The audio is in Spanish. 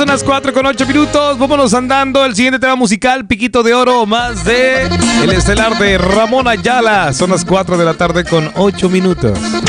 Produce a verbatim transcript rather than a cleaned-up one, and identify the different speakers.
Speaker 1: son las cuatro con ocho minutos. Vámonos andando. El siguiente tema musical, Piquito de Oro, más de el estelar de Ramón Ayala. Son las cuatro de la tarde con ocho minutos.